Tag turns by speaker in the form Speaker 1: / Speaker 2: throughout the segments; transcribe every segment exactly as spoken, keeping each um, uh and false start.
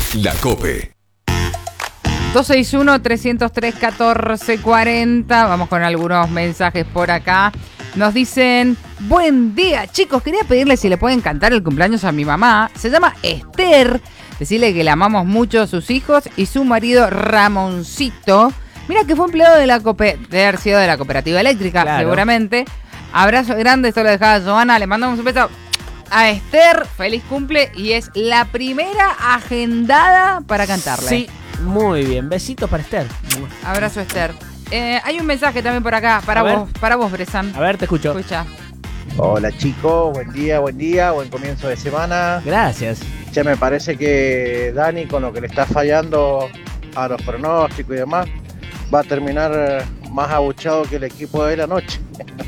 Speaker 1: La COPE.
Speaker 2: dos seis uno, tres cero tres, uno cuatro cuatro cero. Vamos con algunos mensajes por acá. Nos dicen: buen día, chicos. Quería pedirle si le pueden cantar el cumpleaños a mi mamá. Se llama Esther. Decirle que le amamos mucho a sus hijos y su marido Ramoncito. Mira que fue empleado de la COPE, de haber sido de la cooperativa eléctrica, claro. Seguramente. Abrazo grande, esto lo dejaba Joana. Le mandamos un beso a Esther. Feliz cumple. Y es la primera agendada para cantarle.
Speaker 3: Sí, muy bien. Besitos para Esther.
Speaker 2: Abrazo, Esther. Eh, hay un mensaje también por acá para
Speaker 3: A
Speaker 2: vos,
Speaker 3: ver.
Speaker 2: para vos, Bresan.
Speaker 3: A ver, te escucho.
Speaker 2: Escucha.
Speaker 4: Hola chicos, buen día, buen día, buen comienzo de semana.
Speaker 3: Gracias.
Speaker 4: Ya me parece que Dani, con lo que le está fallando a los pronósticos y demás, va a terminar más abuchado que el equipo de la noche.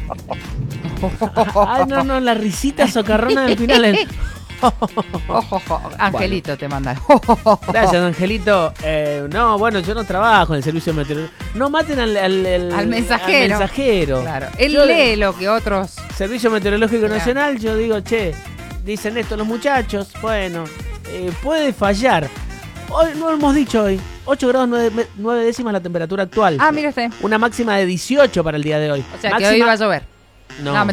Speaker 3: Ay, no, no, la risita socarrona del final. En...
Speaker 2: Angelito bueno. Te manda.
Speaker 3: Gracias, Angelito. Eh, no, bueno, yo no trabajo en el servicio meteorológico. No maten al, al, al,
Speaker 2: al mensajero.
Speaker 3: Al mensajero.
Speaker 2: Claro. Él
Speaker 3: yo,
Speaker 2: lee lo que otros.
Speaker 3: Servicio Meteorológico claro. Nacional, yo digo, che, dicen esto los muchachos. Bueno, eh, puede fallar. Hoy no hemos dicho hoy. ocho grados nueve décimas la temperatura actual.
Speaker 2: Ah, mira usted.
Speaker 3: Una máxima de dieciocho para el día de hoy.
Speaker 2: O sea,
Speaker 3: máxima...
Speaker 2: que hoy va a llover.
Speaker 3: No,
Speaker 2: no,
Speaker 3: no.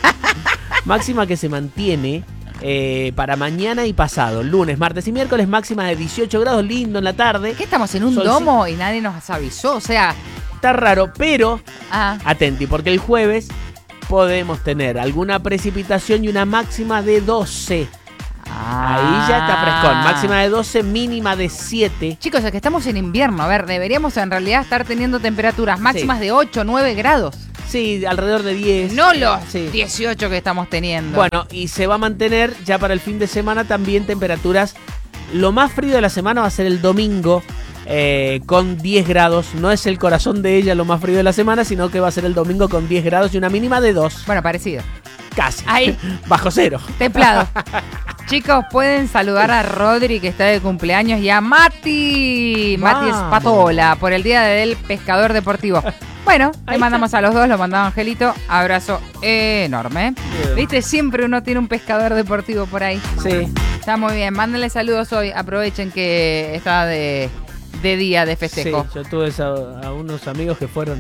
Speaker 3: Máxima que se mantiene eh, para mañana y pasado. Lunes, martes y miércoles, máxima de dieciocho grados, lindo en la tarde.
Speaker 2: ¿Qué estamos en un Sol, domo sí. Y nadie nos avisó? O sea...
Speaker 3: Está raro, pero
Speaker 2: ah.
Speaker 3: atenti, porque el jueves podemos tener alguna precipitación y una máxima de doce.
Speaker 2: Ah.
Speaker 3: Ahí ya está frescón. Máxima de doce, mínima de siete.
Speaker 2: Chicos, es que estamos en invierno. A ver, deberíamos en realidad estar teniendo temperaturas máximas sí. de ocho, nueve grados.
Speaker 3: Sí, alrededor de diez.
Speaker 2: No los
Speaker 3: sí.
Speaker 2: dieciocho que estamos teniendo.
Speaker 3: Bueno, y se va a mantener ya para el fin de semana también temperaturas. Lo más frío de la semana va a ser el domingo. Eh, con diez grados, no es el corazón de ella lo más frío de la semana, sino que va a ser el domingo con diez grados y una mínima de dos.
Speaker 2: Bueno, parecido.
Speaker 3: Casi.
Speaker 2: Ahí.
Speaker 3: Bajo cero.
Speaker 2: Templado. Chicos, pueden saludar a Rodri, que está de cumpleaños, y a Mati.
Speaker 3: Vamos.
Speaker 2: Mati Espatola, por el día del pescador deportivo. Bueno, le mandamos está. A los dos, lo mandaba Angelito. Abrazo enorme. Bien. Viste, siempre uno tiene un pescador deportivo por ahí.
Speaker 3: Sí.
Speaker 2: Está muy bien. Mándenle saludos hoy. Aprovechen que está de... de día de festejo.
Speaker 3: Sí, yo tuve a, a unos amigos que fueron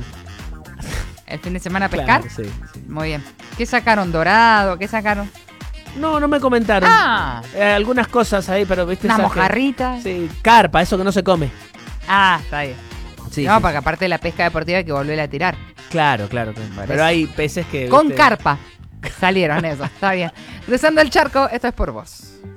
Speaker 2: el fin de semana a pescar.
Speaker 3: Claro, sí, sí.
Speaker 2: Muy bien. ¿Qué sacaron? ¿Dorado? ¿Qué sacaron?
Speaker 3: No, no me comentaron.
Speaker 2: Ah.
Speaker 3: Eh, algunas cosas ahí, pero viste.
Speaker 2: Una mojarrita.
Speaker 3: Que, sí, carpa, eso que no se come.
Speaker 2: Ah, está bien.
Speaker 3: Sí,
Speaker 2: no,
Speaker 3: sí,
Speaker 2: porque
Speaker 3: sí.
Speaker 2: aparte de la pesca deportiva hay que volver a tirar.
Speaker 3: Claro, claro. claro. Pero hay peces que...
Speaker 2: Con
Speaker 3: ¿viste?
Speaker 2: carpa salieron eso. Está bien. Cruzando el charco, esto es por vos.